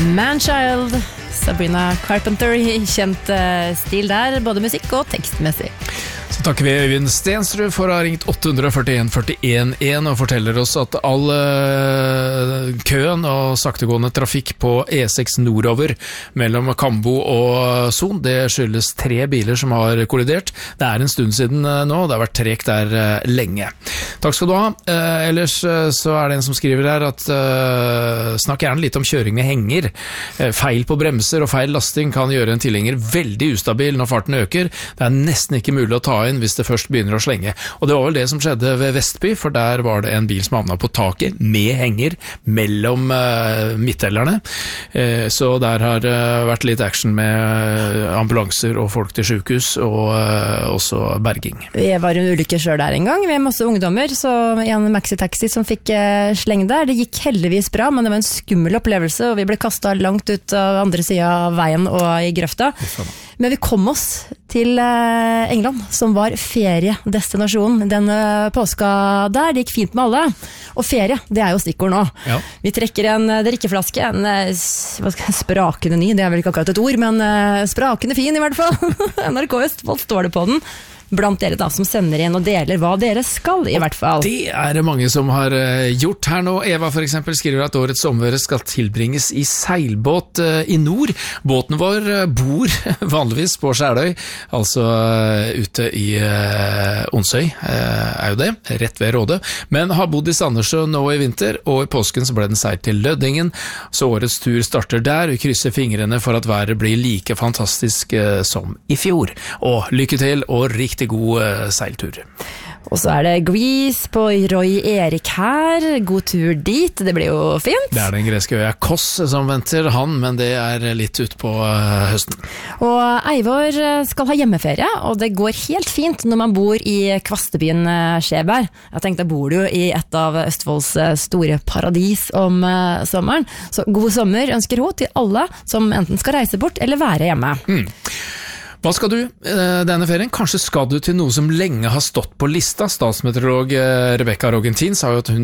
Manchild, Sabrina Carpenter, kjent stil der, både musikk og tekstmessig. Så takker vi Øyvind Stensrud for å ha ringt 841-41-1 og forteller oss at all køen og saktegående trafikk på E6 nordover mellom Kambo og Son, det skyldes 3 biler som har kollidert. Det er en stund siden nå, det har vært trekt der lenge. Takk skal du ha. Ellers så er det en som skriver her at snakk gjerne litt om kjøring med henger. Feil på bremser og feil lasting kan gjøre en tilhenger veldig ustabil når farten øker. Det er nesten ikke mulig å ta inn hvis det først begynner å slenge. Og det var vel det som skjedde ved Vestby, for der var det en bil som havnet på taket med henger mellom midtdelerne. Så der har det vært litt action med ambulanser og folk til sykehus, og også berging. Vi var en ulykke selv der en gang. Vi er masse ungdommer, så en maxi-taxi som fikk sleng der. Det gikk heldigvis bra, men det var en skummel opplevelse, og vi ble kastet langt ut av andre siden av veien og i grøfta. Men vi kom oss til England, som var feriedestinasjonen den påska der. Det gikk fint med alle. Og ferie, det er jo stikkord nå. Ja. Vi trekker en drikkeflaske, en sprakende ny, det er vel ikke akkurat et ord, men sprakende fin i hvert fall. NRK Østfold står det på den. Blant dere da, som sender inn og deler hva dere skal i hvert fall. Det er det mange som har gjort her nå. Eva for eksempel skriver at årets sommer skal tilbringes i seilbåt i nord. Båten vår bor vanligvis på Skjærøy, altså ute i Onsøy, er jo det, rett ved Råde. Men har bodd i Sandnessjø nå i vinter, og i påsken så ble den seilt til Lødingen. Så årets tur starter der. Vi krysser fingrene for at været blir like fantastisk som i fjor. Og lykke til, og riktig god seiltur. Og så er det Grease på Roy Erik her. God tur dit, det blir jo fint. Det er den greske øya Kos som venter han, men det er litt ut på høsten. Og Eivor skal ha hjemmeferie, og det går helt fint når man bor i Kvastebyen Skjeberg. Jeg tenkte, bor du jo i et av Østfolds store paradis om sommeren. Så god sommer ønsker hun til alle som enten skal reise bort eller være hjemme. Hva skal du denne ferien? Kanskje skal du til noe som lenge har stått på lista. Statsmeteorolog Rebecca Rogentin sa jo at hun